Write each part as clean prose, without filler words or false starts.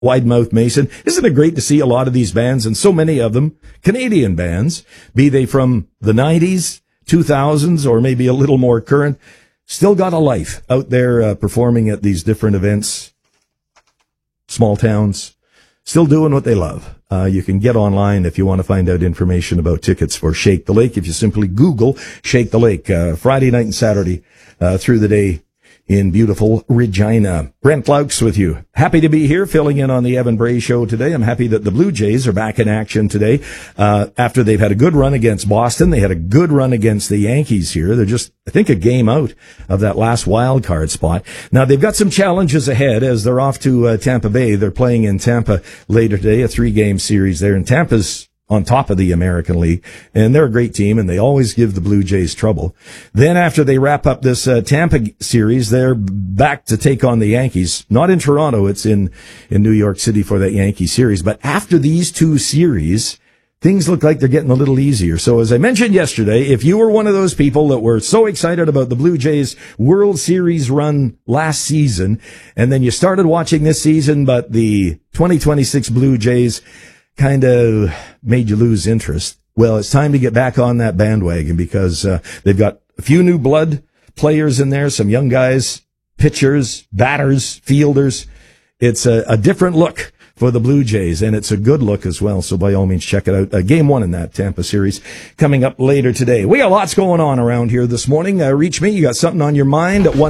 Wide Mouth Mason. Isn't it great to see a lot of these bands, and so many of them, Canadian bands, be they from the 90s, 2000s, or maybe a little more current, still got a life out there performing at these different events, small towns, still doing what they love. You can get online if you want to find out information about tickets for Shake the Lake. If you simply Google Shake the Lake, Friday night and Saturday through the day in beautiful Regina. Brent Laux with you. Happy to be here, filling in on the Evan Bray Show today. I'm happy that the Blue Jays are back in action today. After they've had a good run against Boston, they had a good run against the Yankees here. They're just, I think, a game out of that last wild card spot. Now, they've got some challenges ahead as they're off to Tampa Bay. They're playing in Tampa later today, a 3-game series there. And Tampa's on top of the American League, and they're a great team, and they always give the Blue Jays trouble. Then after they wrap up this Tampa series, they're back to take on the Yankees. Not in Toronto, it's in New York City for that Yankee series. But after these two series, things look like they're getting a little easier. So as I mentioned yesterday, if you were one of those people that were so excited about the Blue Jays World Series run last season, and then you started watching this season, but the 2026 Blue Jays kind of made you lose interest. Well, it's time to get back on that bandwagon because they've got a few new blood players in there, some young guys, pitchers, batters, fielders. It's a different look for the Blue Jays, and it's a good look as well. So by all means, check it out. Game 1 in that Tampa series coming up later today. We got lots going on around here this morning. Reach me. You got something on your mind at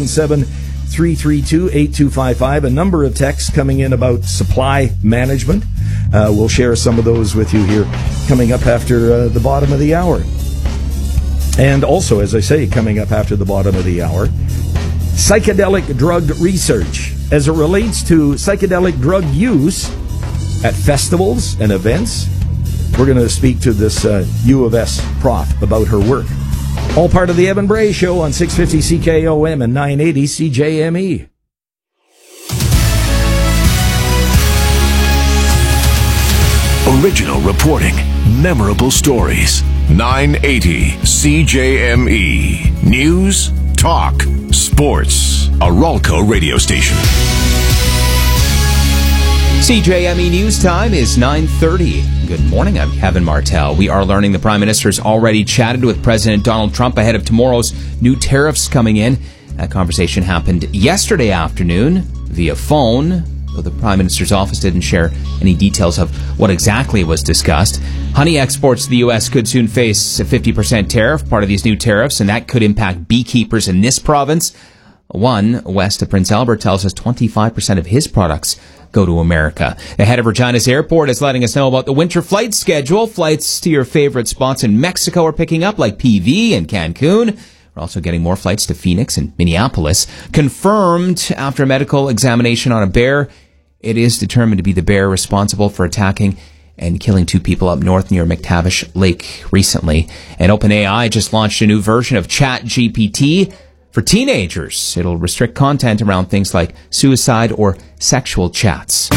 1-877-332-8255. A number of texts coming in about supply management. We'll share some of those with you here coming up after the bottom of the hour. And also, as I say, coming up after the bottom of the hour, psychedelic drug research as it relates to psychedelic drug use at festivals and events. We're going to speak to this U of S prof about her work. All part of the Evan Bray Show on 650 CKOM and 980 CJME. Original reporting, memorable stories. 980 CJME. News, talk, sports. A Ralco radio station. CJME News Time is 9:30. Good morning, I'm Kevin Martel. We are learning the Prime Minister's already chatted with President Donald Trump ahead of tomorrow's new tariffs coming in. That conversation happened yesterday afternoon via phone, though the Prime Minister's office didn't share any details of what exactly was discussed. Honey exports to the U.S. could soon face a 50% tariff, part of these new tariffs, and that could impact beekeepers in this province. One west of Prince Albert tells us 25% of his products go to America. The head of Regina's airport is letting us know about the winter flight schedule. Flights to your favorite spots in Mexico are picking up, like PV and Cancun. We're also getting more flights to Phoenix and Minneapolis. Confirmed after a medical examination on a bear, it is determined to be the bear responsible for attacking and killing 2 people up north near McTavish Lake recently. And OpenAI just launched a new version of ChatGPT for teenagers. It'll restrict content around things like suicide or sexual chats.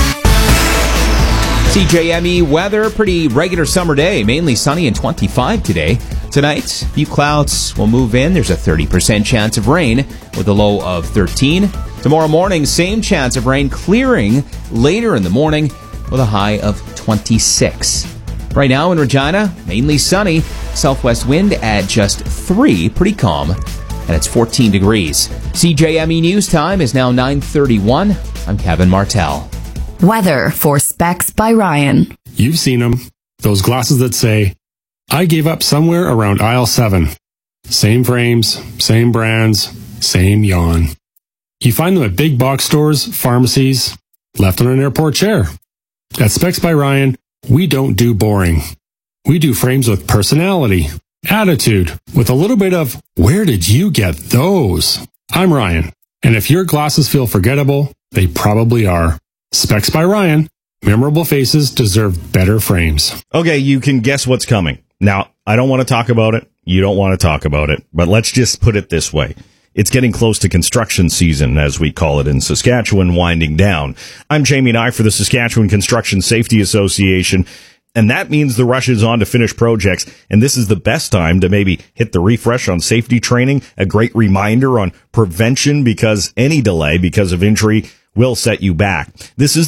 CJME weather, pretty regular summer day, mainly sunny and 25 today. Tonight, a few clouds will move in. There's a 30% chance of rain with a low of 13. Tomorrow morning, same chance of rain, clearing later in the morning with a high of 26. Right now in Regina, mainly sunny, southwest wind at just 3, pretty calm, and it's 14 degrees. CJME News Time is now 9:31. I'm Kevin Martel. Weather for Specs by Ryan. You've seen them. Those glasses that say, I gave up somewhere around aisle 7. Same frames, same brands, same yawn. You find them at big box stores, pharmacies, left on an airport chair. At Specs by Ryan, we don't do boring. We do frames with personality, attitude, with a little bit of, where did you get those? I'm Ryan, and if your glasses feel forgettable, they probably are. Specs by Ryan. Memorable faces deserve better frames. Okay, you can guess what's coming. Now, I don't want to talk about it. You don't want to talk about it. But let's just put it this way. It's getting close to construction season, as we call it in Saskatchewan, winding down. I'm Jamie Nye for the Saskatchewan Construction Safety Association. And that means the rush is on to finish projects, and this is the best time to maybe hit the refresh on safety training, a great reminder on prevention, because any delay because of injury will set you back. This is